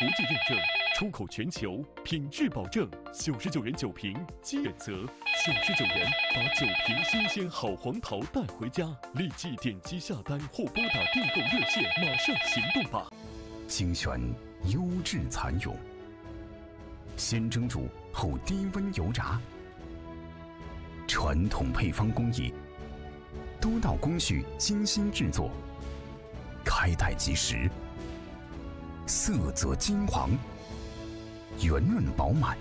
国际认证，出口全球，品质保证，99元酒瓶，即选择99元，把9瓶新鲜好黄桃带回家。立即点击下单或拨打订购热线，马上行动吧！ 精选优质蚕蛹，先蒸煮后低温油炸，传统配方工艺，多道工序精心制作，开袋即食，色泽金黄，圆润饱满，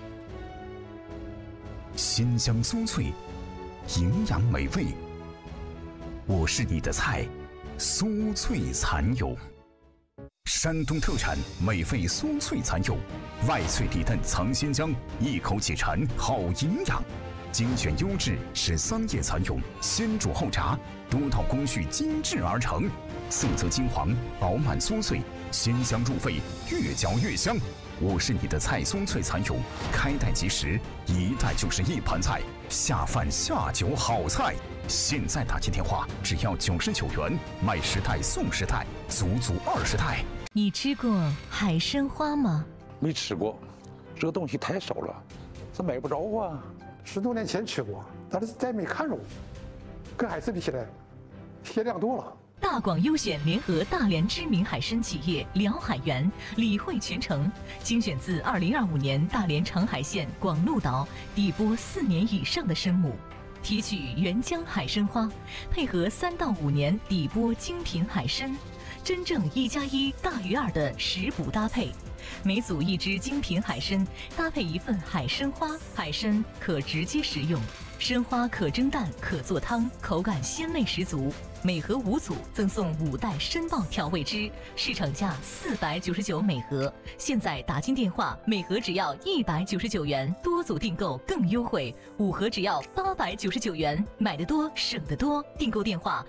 鲜香酥脆，营养美味。我是你的菜，酥脆蚕蛹。山东特产美味酥脆蚕蛹，外脆里嫩藏鲜浆，一口解馋好营养。精选优质13叶蚕蛹，先煮后炸，多道工序精致而成，色泽金黄，饱满酥脆，鲜香入味，越嚼越香。我是你的菜，酥脆蚕蛹，开袋即食，一袋就是一盘菜，下饭下酒好菜。现在打进电话只要99元，买10袋送10袋，足20袋。 你吃过海参花吗？ 没吃过，这个东西太少了，这买不着啊。 10多年前吃过，但是再没看着，跟海参比起来，鲜亮多了。 大广优选联合大连知名海参企业辽海源理惠全程，精选自2025年大连长海县广鹿岛底播4年以上的生母，提取原浆海参花，配合3到5年底播精品海参，真正1+1大于2的食补搭配。每组1只精品海参，搭配1份海参花。海参可直接食用，参花可蒸蛋，可做汤，口感鲜味十足。每盒5组赠送5袋参爆调味汁，市场价499每盒，现在打进电话，每盒只要199元，多组订购更优惠，5盒只要899元，买得多省得多。订购电话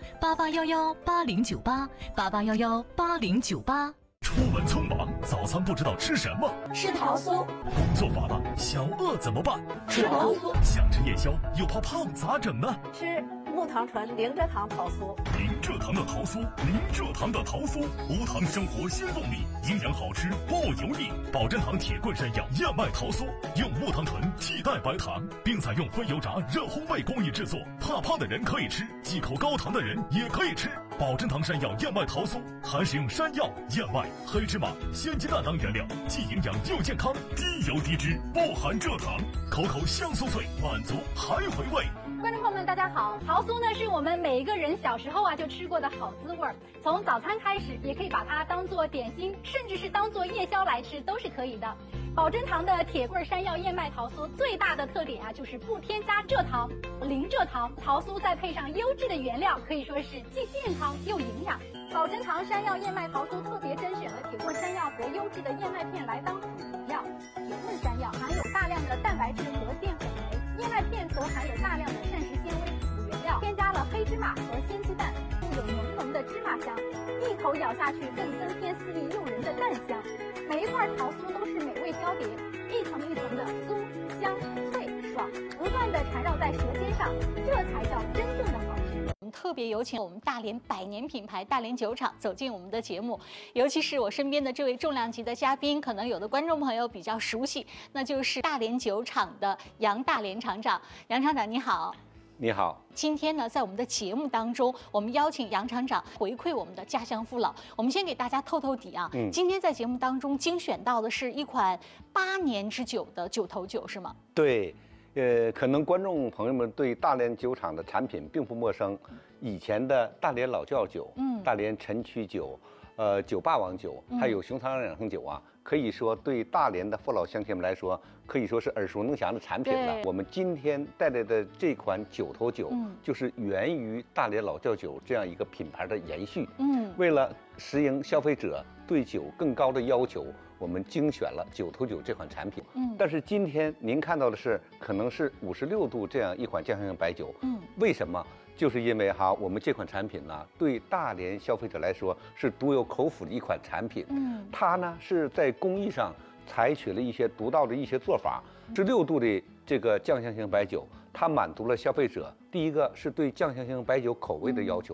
88118098，88118098。 出门匆忙，早餐不知道吃什么， 吃桃酥。 工作乏了，小饿怎么办？ 吃桃酥。 想吃夜宵又怕胖，咋整呢？ 吃木糖醇零蔗糖桃酥。 零蔗糖的桃酥，零蔗糖的桃酥，无糖生活新动力，营养好吃不油腻。保真堂铁棍山药燕麦桃酥，用木糖醇替代白糖，并采用非油炸热烘焙工艺制作，怕胖的人可以吃，忌口高糖的人也可以吃。保真堂山药燕麦桃酥还使用山药、燕麦、黑芝麻、鲜鸡蛋当原料，既营养又健康，低油低脂，不含蔗糖，口口香酥脆，满足还回味。 观众朋友们，大家好！桃酥呢是我们每一个人小时候就吃过的好滋味，从早餐开始，也可以把它当做点心，甚至是当做夜宵来吃都是可以的。保真堂的铁棍山药燕麦桃酥最大的特点就是不添加蔗糖，零蔗糖。桃酥再配上优质的原料，可以说是既健康又营养。保真堂山药燕麦桃酥特别甄选了铁棍山药和优质的燕麦片来当主料。铁棍山药含有大量的蛋白质和淀粉酶，燕麦片则含有大量的膳食纤维辅原料，添加了黑芝麻和鲜鸡蛋，富有浓浓的芝麻香，一口咬下去更增添四粒诱人的蛋香。每一块桃酥都是美味交叠，一层一层的酥香脆爽，不断的缠绕在舌尖上，这才叫真正的好吃。 我们特别有请我们大连100年品牌大连酒厂走进我们的节目，尤其是我身边的这位重量级的嘉宾，可能有的观众朋友比较熟悉，那就是大连酒厂的杨大连厂长。杨厂长你好。 你好， 今天呢，在我们的节目当中，我们邀请杨厂长回馈我们的家乡父老。我们先给大家透透底啊，今天在节目当中精选到的是一款8年之久的九头酒，是吗？ 对，可能观众朋友们对大连酒厂的产品并不陌生，以前的大连老窖酒，大连陈曲酒，酒霸王酒，还有熊藏养生酒啊，可以说对大连的父老乡亲们来说，可以说是耳熟能详的产品了。我们今天带来的这款九头酒，就是源于大连老窖酒这样一个品牌的延续。为了适应消费者对酒更高的要求，我们精选了九头酒这款产品。但是今天您看到的是，可能是56度这样一款酱香型白酒。为什么？就是因为我们这款产品呢，对大连消费者来说是独有口福的一款产品。它呢是在工艺上采取了一些独到的一些做法。16度的这个酱香型白酒，它满足了消费者第一个是对酱香型白酒口味的要求，